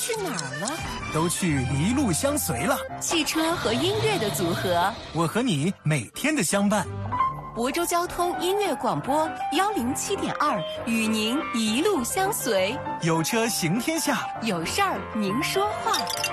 去哪儿了？ 都去一路相随了。 汽车和音乐的组合， 我和你每天的相伴。 亳州交通音乐广播107.2，与您一路相随。 有车行天下， 有事儿您说话。